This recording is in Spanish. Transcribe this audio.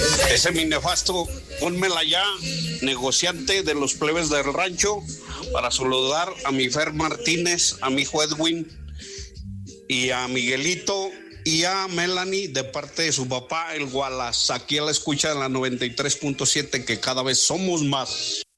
Ese mi nefasto, pónmela ya, negociante de los plebes del rancho, para saludar a mi Fer Martínez, a mi hijo Edwin, y a Miguelito, y a Melanie, de parte de su papá, el Wallace. Aquí a la escucha de la 93.7, que cada vez somos más.